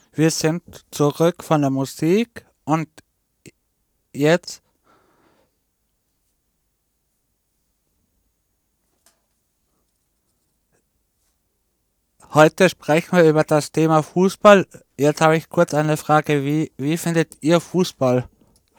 Wir sind zurück von der Musik und jetzt heute sprechen wir über das Thema Fußball. Jetzt habe ich kurz eine Frage. Wie findet ihr Fußball?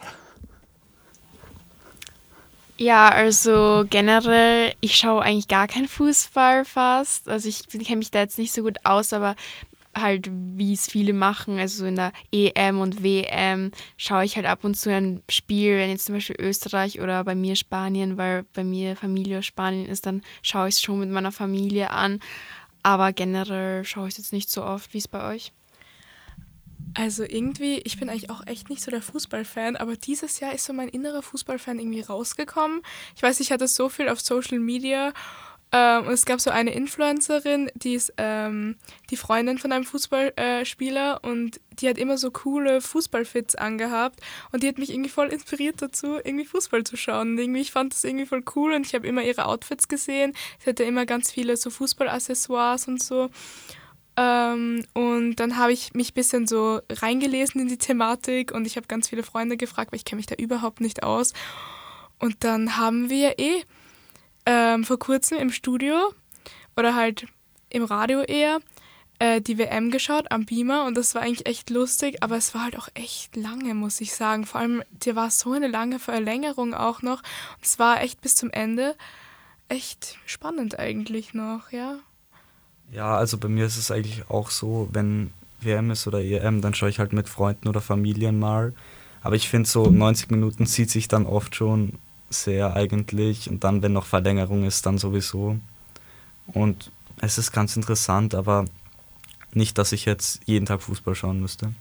Ja, also generell, ich schaue eigentlich gar kein Fußball fast. Also ich kenne mich da jetzt nicht so gut aus, aber halt, wie es viele machen, also so in der EM und WM schaue ich halt ab und zu ein Spiel, wenn jetzt zum Beispiel Österreich oder bei mir Spanien, weil bei mir Familie aus Spanien ist, dann schaue ich es schon mit meiner Familie an. Aber generell schaue ich es jetzt nicht so oft, wie es bei euch. Also irgendwie, ich bin eigentlich auch echt nicht so der Fußballfan, aber dieses Jahr ist so mein innerer Fußballfan irgendwie rausgekommen. Ich weiß, ich hatte so viel auf Social Media und es gab so eine Influencerin, die ist die Freundin von einem Fußballspieler und die hat immer so coole Fußballfits angehabt und die hat mich irgendwie voll inspiriert dazu, irgendwie Fußball zu schauen. Und irgendwie, ich fand das irgendwie voll cool und ich habe immer ihre Outfits gesehen. Sie hatte immer ganz viele so Fußballaccessoires und so. Und dann habe ich mich ein bisschen so reingelesen in die Thematik und ich habe ganz viele Freunde gefragt, weil ich kenne mich da überhaupt nicht aus. Und dann haben wir vor kurzem im Studio oder halt im Radio eher die WM geschaut am Beamer und das war eigentlich echt lustig, aber es war halt auch echt lange, muss ich sagen. Vor allem, dir war so eine lange Verlängerung auch noch. Und es war echt bis zum Ende echt spannend eigentlich noch, ja. Ja, also bei mir ist es eigentlich auch so, wenn WM ist oder EM, dann schaue ich halt mit Freunden oder Familien mal. Aber ich finde so 90 Minuten zieht sich dann oft schon sehr eigentlich und dann, wenn noch Verlängerung ist, dann sowieso. Und es ist ganz interessant, aber nicht, dass ich jetzt jeden Tag Fußball schauen müsste.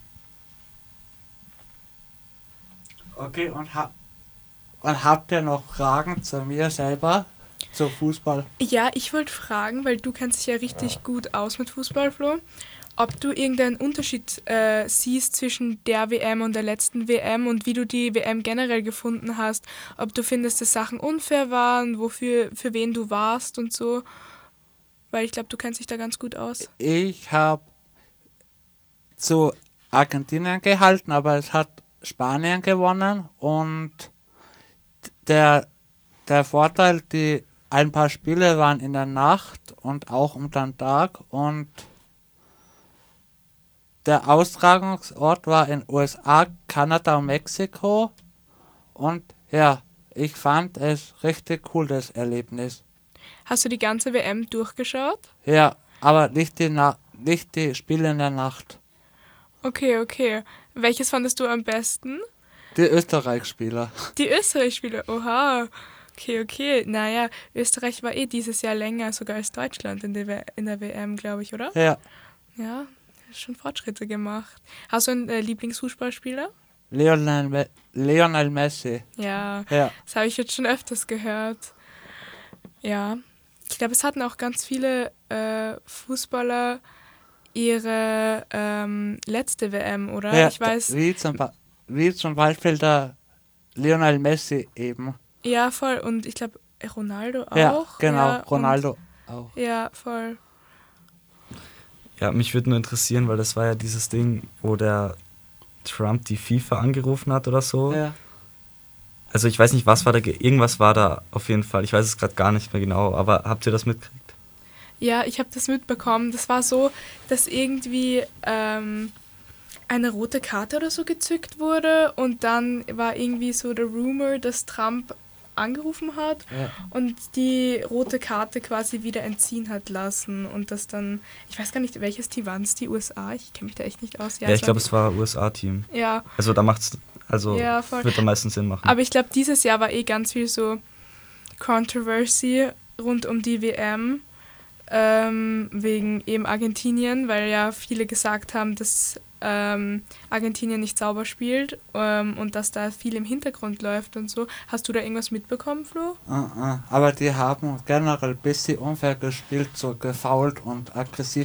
Okay, und habt ihr noch Fragen zu mir selber, zu Fußball? Ja, ich wollte fragen, weil du kennst dich ja richtig gut aus mit Fußball, Flo, ob du irgendeinen Unterschied siehst zwischen der WM und der letzten WM und wie du die WM generell gefunden hast. Ob du findest, dass Sachen unfair waren, für wen du warst und so. Weil ich glaube, du kennst dich da ganz gut aus. Ich habe zu Argentinien gehalten, aber es hat Spanien gewonnen und der, der Vorteil, ein paar Spiele waren in der Nacht und auch um den Tag und der Austragungsort war in USA, Kanada und Mexiko und ja, ich fand es richtig cool, das Erlebnis. Hast du die ganze WM durchgeschaut? Ja, aber nicht die Spiele in der Nacht. Okay, okay. Welches fandest du am besten? Die Österreich-Spieler. Die Österreich-Spiele. Oha. Okay, okay. Naja, Österreich war dieses Jahr länger sogar als Deutschland in der WM, glaube ich, oder? Ja, Ja, schon Fortschritte gemacht. Hast du einen Lieblingsfußballspieler? Lionel Messi. Ja, Ja, das habe ich jetzt schon öfters gehört. Ja, ich glaube, es hatten auch ganz viele Fußballer ihre letzte WM, oder? ja, Ich weiß, wie zum Beispiel der Lionel Messi eben. ja, voll. Und ich glaube, Ronaldo Ja, auch. genau, Ja, Ronaldo auch. ja, voll. Ja, mich würde nur interessieren, weil das war ja dieses Ding, wo der Trump die FIFA angerufen hat oder so. Ja. Also ich weiß nicht, was war da, irgendwas war da auf jeden Fall. Ich weiß es gerade gar nicht mehr genau, aber habt ihr das mitgekriegt? Ja, ich habe das mitbekommen. Das war so, dass irgendwie eine rote Karte oder so gezückt wurde und dann war irgendwie so der Rumor, dass Trump angerufen hat Ja. und die rote Karte quasi wieder entziehen hat lassen und das dann, ich weiß gar nicht, welches Team waren es, die USA? Ich kenne mich da echt nicht aus. Ja, ich glaube, es war USA-Team. Ja, Also da macht's, also ja, voll. wird am meisten Sinn machen. Aber ich glaube, dieses Jahr war ganz viel so Controversy rund um die WM, wegen eben Argentinien, weil ja viele gesagt haben, dass Argentinien nicht sauber spielt und dass da viel im Hintergrund läuft und so. Hast du da irgendwas mitbekommen, Flo? Aber die haben generell ein bisschen unfair gespielt, so gefoult und aggressiv